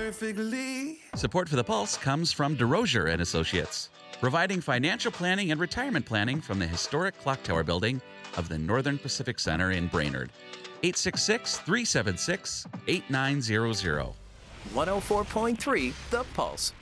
perfectly. Support for the Pulse comes from DeRosier and Associates, providing financial planning and retirement planning from the historic Clock Tower building of the Northern Pacific Center in Brainerd. 866-376-8900. 104.3 The Pulse.